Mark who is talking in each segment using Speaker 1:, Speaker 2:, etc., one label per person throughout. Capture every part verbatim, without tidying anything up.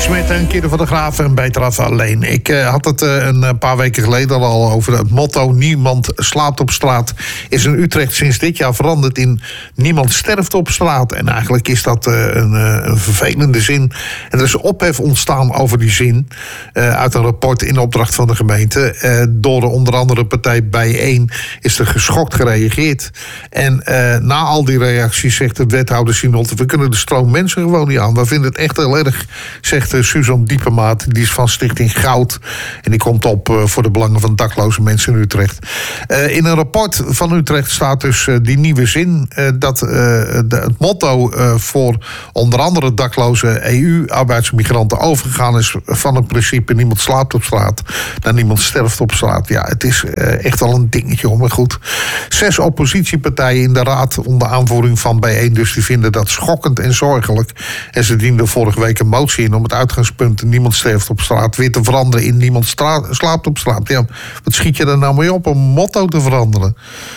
Speaker 1: Met een Keren van de Graaf en Beter af alleen. Ik uh, had het uh, een paar weken geleden al over het motto niemand slaapt op straat. Is in Utrecht sinds dit jaar veranderd in niemand sterft op straat. En eigenlijk is dat uh, een, uh, een vervelende zin. En er is ophef ontstaan over die zin. Uh, uit een rapport in opdracht van de gemeente. Uh, door onder andere partij Bijeen is er geschokt gereageerd. En uh, na al die reacties zegt de wethouder Sinotte, we kunnen de stroom mensen gewoon niet aan. We vinden het echt heel erg, zegt Suzanne Diepemaat, die is van Stichting Goud. En die komt op uh, voor de belangen van dakloze mensen in Utrecht. Uh, in een rapport van Utrecht staat dus uh, die nieuwe zin. Uh, dat uh, de, het motto uh, voor onder andere dakloze E U-arbeidsmigranten overgegaan is van het principe niemand slaapt op straat naar niemand sterft op straat. Ja, het is uh, echt wel een dingetje hoor, maar goed. Zes oppositiepartijen in de raad onder aanvoering van Bijeen, dus die vinden dat schokkend en zorgelijk. En ze dienden vorige week een motie in om het uitgangspunt niemand sterft op straat weer te veranderen in niemand stra- slaapt op straat. Ja, wat schiet je er nou mee op om een motto te veranderen?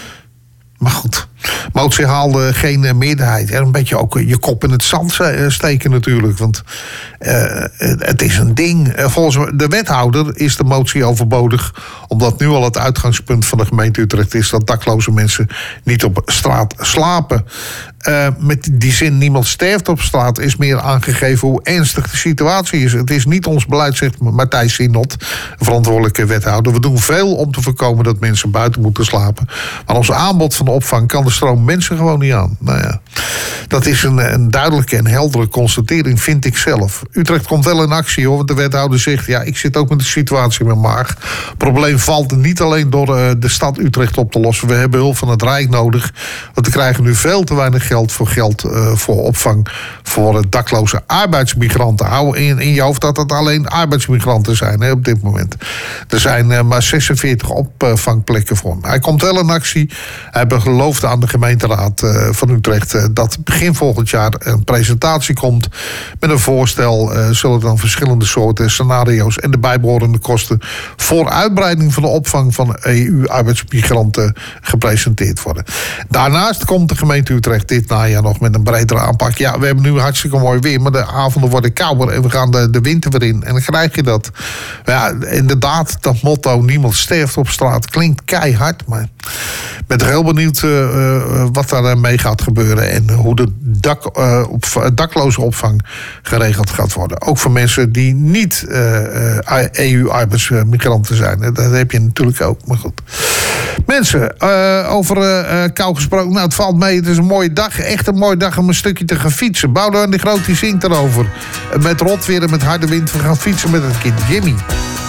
Speaker 1: Maar goed, motie haalde geen meerderheid. Een beetje ook je kop in het zand steken natuurlijk. Want uh, het is een ding. Volgens de wethouder is de motie overbodig, omdat nu al het uitgangspunt van de gemeente Utrecht is dat dakloze mensen niet op straat slapen. Uh, met die zin niemand sterft op straat is meer aangegeven hoe ernstig de situatie is. Het is niet ons beleid, zegt Matthijs Sinot, verantwoordelijke wethouder. We doen veel om te voorkomen dat mensen buiten moeten slapen. Maar ons aanbod van de opvang kan de stroom mensen gewoon niet aan. Nou ja, dat is een, een duidelijke en heldere constatering, vind ik zelf. Utrecht komt wel in actie hoor, want de wethouder zegt, ja, ik zit ook met de situatie in mijn maag. Het probleem valt niet alleen door uh, de stad Utrecht op te lossen. We hebben hulp van het Rijk nodig, want we krijgen nu veel te weinig geld voor geld uh, voor opvang voor uh, dakloze arbeidsmigranten. Hou in, in je hoofd dat het alleen arbeidsmigranten zijn hè, op dit moment. Er zijn uh, maar zesenveertig opvangplekken voor. Hij komt wel in actie. Hij beloofde aan de gemeenteraad uh, van Utrecht uh, dat begin volgend jaar een presentatie komt met een voorstel. Uh, zullen dan verschillende soorten scenario's en de bijbehorende kosten voor uitbreiding van de opvang van E U-arbeidsmigranten gepresenteerd worden. Daarnaast komt de gemeente Utrecht dit najaar nog met een bredere aanpak. Ja, we hebben nu hartstikke mooi weer, maar de avonden worden kouder en we gaan de, de winter weer in. En dan krijg je dat. Ja, inderdaad, dat motto niemand sterft op straat klinkt keihard, maar ik ben er heel benieuwd uh, uh, wat daar mee gaat gebeuren en hoe de dak, uh, op, dakloze opvang geregeld gaat worden. Ook voor mensen die niet uh, E U-arbeidsmigranten zijn. Dat heb je natuurlijk ook, maar goed. Mensen, uh, over uh, kou gesproken. Nou, het valt mee. Het is een mooie dag. Echt een mooie dag om een stukje te gaan fietsen. Boudewijn de Groot die zingt erover. Met rotweer en met harde wind. We gaan fietsen met het kind Jimmy.